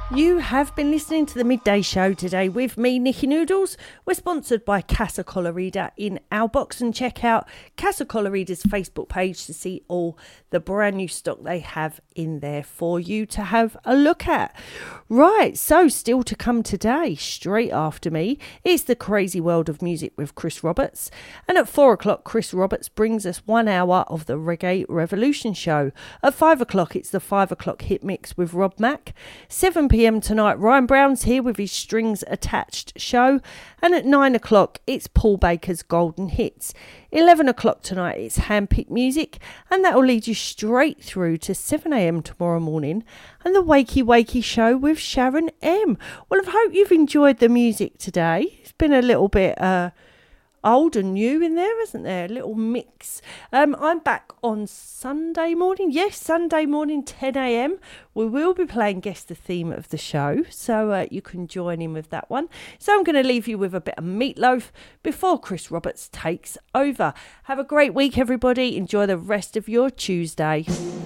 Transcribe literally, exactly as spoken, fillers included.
You have been listening to the Midday Show today with me, Nikki Noodles. We're sponsored by Casa Colorida in our box, and check out Casa Colorida's Facebook page to see all the brand new stock they have in there for you to have a look at. Right, so still to come today, straight after me, it's the Crazy World of Music with Chris Roberts. And at four o'clock, Chris Roberts brings us one hour of the Reggae Revolution show. At five o'clock, it's the five o'clock hit mix with Rob Mack. seven p.m. tonight, Ryan Brown's here with his Strings Attached show. And at nine o'clock, it's Paul Baker's Golden Hits. eleven o'clock tonight, it's Handpicked Music. And that will lead you straight through to seven a.m. tomorrow morning. And the Wakey Wakey show with Sharon M. Well, I hope you've enjoyed the music today. It's been a little bit uh, old and new in there, isn't there? A little mix. Um, I'm back on Sunday morning. Yes, Sunday morning, ten a.m. We will be playing Guess the Theme of the show, so uh, you can join in with that one. So I'm going to leave you with a bit of Meatloaf before Chris Roberts takes over. Have a great week, everybody. Enjoy the rest of your Tuesday.